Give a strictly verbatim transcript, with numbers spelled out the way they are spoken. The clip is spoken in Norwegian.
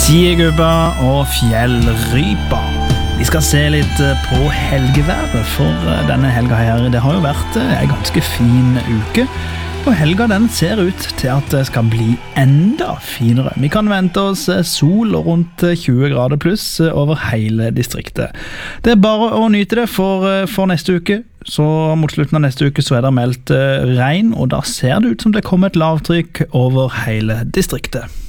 Siegubba og fjellrypa. Vi skal se litt på helgeværet, for denne helga her, det har jo vært en ganske fin uke. Og helga den ser ut til at det skal bli enda finere. Vi kan vente oss sol rundt tjue grader pluss over hele distriktet. Det er bare å nyte det for, for neste uke. Så mot slutten av neste uke så er det meldt regn, og da ser det ut som det kommer et lavtrykk over hele distriktet.